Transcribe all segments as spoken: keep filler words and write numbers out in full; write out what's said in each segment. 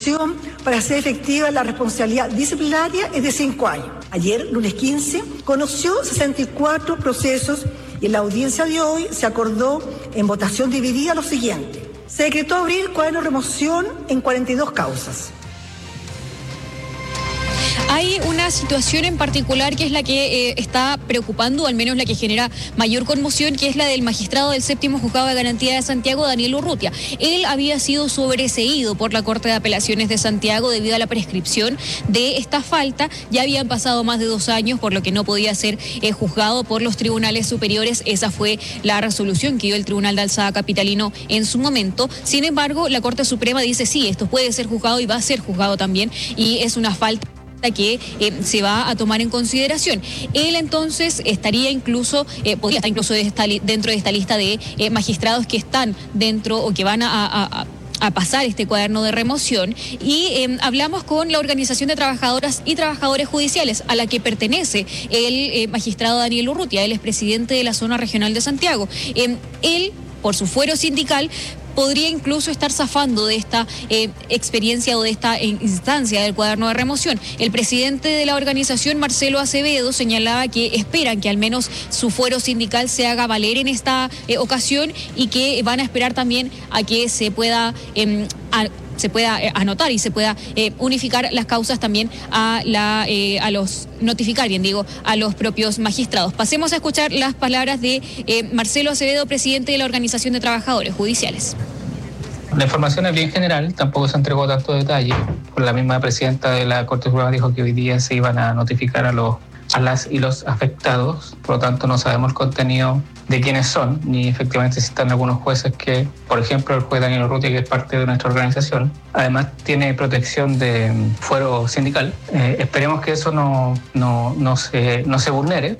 Constitución para hacer efectiva la responsabilidad disciplinaria es de cinco años. Ayer, lunes quince, conoció sesenta y cuatro procesos y en la audiencia de hoy se acordó en votación dividida lo siguiente. Se decretó abrir cuaderno de remoción en cuarenta y dos causas. Hay una situación en particular que es la que eh, está preocupando, o al menos la que genera mayor conmoción, que es la del magistrado del séptimo juzgado de garantía de Santiago, Daniel Urrutia. Él había sido sobreseído por la Corte de Apelaciones de Santiago debido a la prescripción de esta falta. Ya habían pasado más de dos años, por lo que no podía ser eh, juzgado por los tribunales superiores. Esa fue la resolución que dio el Tribunal de Alzada Capitalino en su momento. Sin embargo, la Corte Suprema dice sí, esto puede ser juzgado y va a ser juzgado también, y es una falta que eh, se va a tomar en consideración. Él entonces estaría incluso, eh, podría estar incluso de esta, dentro de esta lista de eh, magistrados que están dentro o que van a, a, a a pasar este cuaderno de remoción, y eh, hablamos con la Organización de Trabajadoras y Trabajadores Judiciales, a la que pertenece el eh, magistrado Daniel Urrutia. Él es presidente de la Zona Regional de Santiago. Eh, él, por su fuero sindical, podría incluso estar zafando de esta eh, experiencia o de esta eh, instancia del cuaderno de remoción. El presidente de la organización, Marcelo Acevedo, señalaba que esperan que al menos su fuero sindical se haga valer en esta eh, ocasión, y que van a esperar también a que se pueda eh, a, se pueda eh, anotar y se pueda eh, unificar las causas también a la eh, a los notificar, bien digo, a los propios magistrados. Pasemos a escuchar las palabras de eh, Marcelo Acevedo, presidente de la Organización de Trabajadores Judiciales. La información es bien general, tampoco se entregó tanto detalle. La misma presidenta de la Corte Suprema dijo que hoy día se iban a notificar a los a las y los afectados, por lo tanto no sabemos el contenido de quiénes son, ni efectivamente si están algunos jueces que, por ejemplo, el juez Daniel Urrutia, que es parte de nuestra organización, además tiene protección de fuero sindical. Eh, esperemos que eso no, no, no, se, no se vulnere.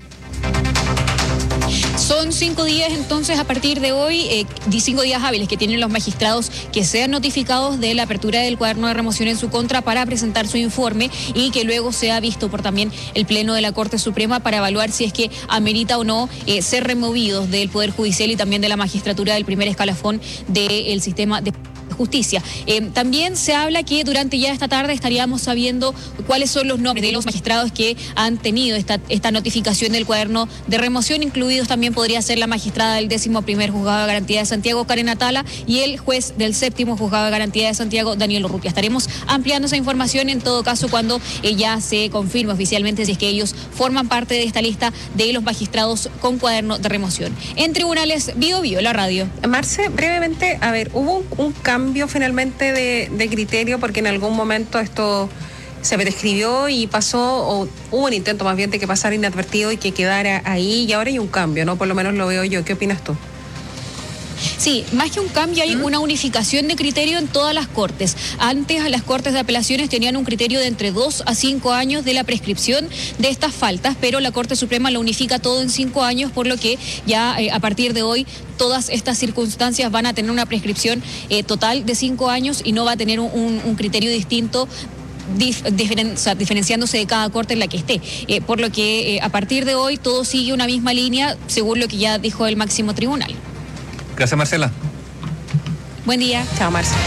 Son cinco días entonces a partir de hoy, eh, cinco días hábiles que tienen los magistrados que sean notificados de la apertura del cuaderno de remoción en su contra para presentar su informe, y que luego sea visto por también el Pleno de la Corte Suprema para evaluar si es que amerita o no eh, ser removidos del Poder Judicial y también de la magistratura del primer escalafón del sistema de justicia. Eh, también se habla que durante ya esta tarde estaríamos sabiendo cuáles son los nombres de los magistrados que han tenido esta, esta notificación del cuaderno de remoción, incluidos también podría ser la magistrada del décimo primer juzgado de garantía de Santiago, Karen Atala, y el juez del séptimo juzgado de garantía de Santiago, Daniel Urrutia. Estaremos ampliando esa información en todo caso cuando eh, ya se confirme oficialmente si es que ellos forman parte de esta lista de los magistrados con cuaderno de remoción. En Tribunales Bio Bio, la radio. Marce, brevemente, a ver, hubo un, un cambio finalmente de, de criterio, porque en algún momento esto se prescribió y pasó, o hubo un intento más bien de que pasara inadvertido y que quedara ahí, y ahora hay un cambio, ¿no? Por lo menos lo veo yo. ¿Qué opinas tú? Sí, más que un cambio hay ¿Mm? una unificación de criterio en todas las cortes. Antes las cortes de apelaciones tenían un criterio de entre dos a cinco años de la prescripción de estas faltas, pero la Corte Suprema lo unifica todo en cinco años, por lo que ya eh, a partir de hoy todas estas circunstancias van a tener una prescripción eh, total de cinco años y no va a tener un, un, un criterio distinto, Dif, diferen, o sea, diferenciándose de cada corte en la que esté, eh, por lo que eh, a partir de hoy todo sigue una misma línea según lo que ya dijo el máximo tribunal. Gracias, Marcela. Buen día. Chao, Marcela.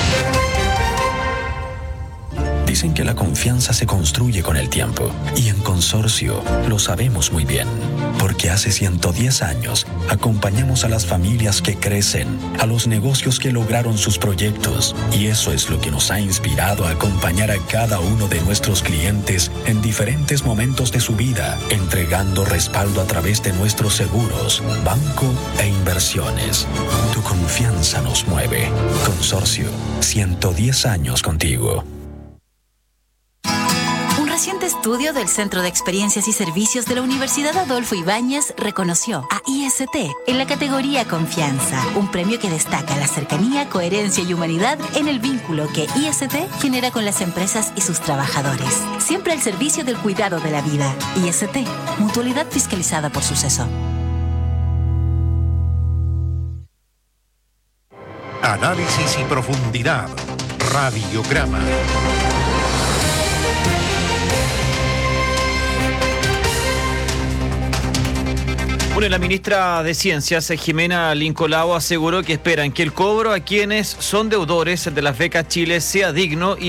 Dicen que la confianza se construye con el tiempo, y en Consorcio lo sabemos muy bien, porque hace ciento diez años acompañamos a las familias que crecen, a los negocios que lograron sus proyectos, y eso es lo que nos ha inspirado a acompañar a cada uno de nuestros clientes en diferentes momentos de su vida, entregando respaldo a través de nuestros seguros, banco e inversiones. Tu confianza nos mueve. Consorcio, ciento diez años contigo. Un reciente estudio del Centro de Experiencias y Servicios de la Universidad Adolfo Ibáñez reconoció a I S T en la categoría Confianza, un premio que destaca la cercanía, coherencia y humanidad en el vínculo que I S T genera con las empresas y sus trabajadores. Siempre al servicio del cuidado de la vida. I S T, mutualidad fiscalizada por Suceso. Análisis y profundidad. Radiograma. Bueno, la ministra de Ciencias, Jimena Lincolao, aseguró que esperan que el cobro a quienes son deudores de las becas Chile sea digno y